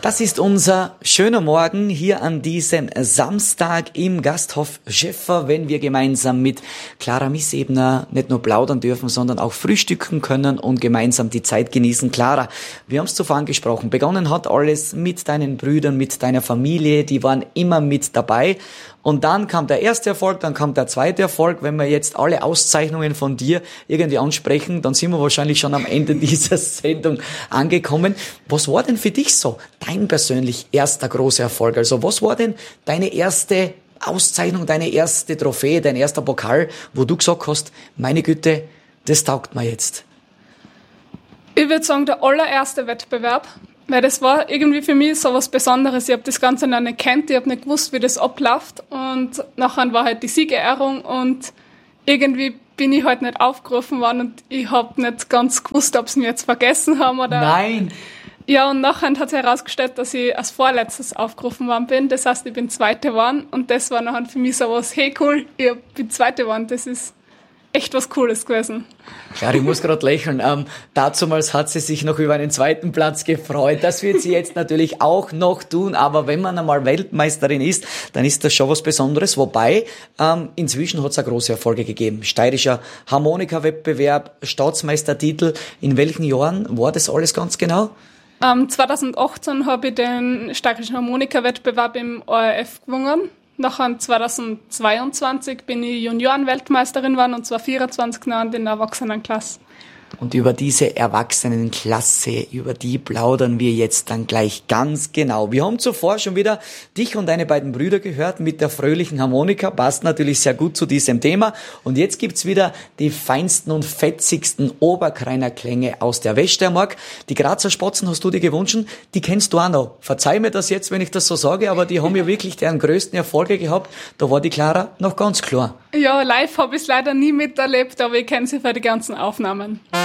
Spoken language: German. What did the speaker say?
Das ist unser schöner Morgen hier an diesem Samstag im Gasthof Schäffer, wenn wir gemeinsam mit Clara Missebner nicht nur plaudern dürfen, sondern auch frühstücken können und gemeinsam die Zeit genießen. Clara, wir haben es zuvor angesprochen, begonnen hat alles mit deinen Brüdern, mit deiner Familie, die waren immer mit dabei. Und dann kam der erste Erfolg, dann kam der zweite Erfolg. Wenn wir jetzt alle Auszeichnungen von dir irgendwie ansprechen, dann sind wir wahrscheinlich schon am Ende dieser Sendung angekommen. Was war denn für dich so dein persönlich erster großer Erfolg? Also was war denn deine erste Auszeichnung, deine erste Trophäe, dein erster Pokal, wo du gesagt hast, meine Güte, das taugt mir jetzt? Ich würde sagen, der allererste Wettbewerb. Weil das war irgendwie für mich so was Besonderes. Ich habe das Ganze noch nicht gekannt, ich habe nicht gewusst, wie das abläuft. Und nachher war halt die Siegerehrung und irgendwie bin ich halt nicht aufgerufen worden und ich habe nicht ganz gewusst, ob sie mich jetzt vergessen haben oder... Nein! Ja, und nachher hat sich herausgestellt, dass ich als Vorletztes aufgerufen worden bin. Das heißt, ich bin Zweite geworden und das war nachher für mich so was, hey cool, ich bin Zweite geworden, das ist echt was Cooles gewesen. Ja, ich muss gerade lächeln. Dazumals hat sie sich noch über einen zweiten Platz gefreut. Das wird sie jetzt natürlich auch noch tun. Aber wenn man einmal Weltmeisterin ist, dann ist das schon was Besonderes. Wobei, inzwischen hat es auch große Erfolge gegeben. Steirischer Harmonika-Wettbewerb, Staatsmeistertitel. In welchen Jahren war das alles ganz genau? 2018 habe ich den Steirischen Harmonika-Wettbewerb im ORF gewonnen. Nachher 2022 bin ich Junioren-Weltmeisterin geworden und zwar 24 Jahre in der Erwachsenenklasse. Und über diese Erwachsenenklasse, über die plaudern wir jetzt dann gleich ganz genau. Wir haben zuvor schon wieder dich und deine beiden Brüder gehört mit der fröhlichen Harmonika. Passt natürlich sehr gut zu diesem Thema. Und jetzt gibt's wieder die feinsten und fetzigsten Oberkreiner Klänge aus der Westermark. Die Grazer Spatzen hast du dir gewünscht, die kennst du auch noch. Verzeih mir das jetzt, wenn ich das so sage, aber die haben ja wirklich deren größten Erfolge gehabt. Da war die Clara noch ganz klar. Ja, live habe ich es leider nie miterlebt, aber ich kenne sie für die ganzen Aufnahmen.